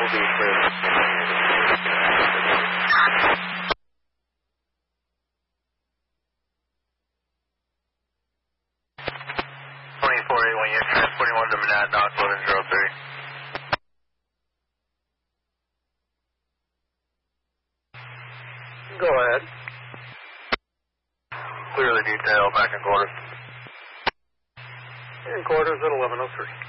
will be clear. 2481, you're transporting 1 to Manhattan, Knox 1103. Go ahead. Clearly detail, back in quarters. In quarters at 1103.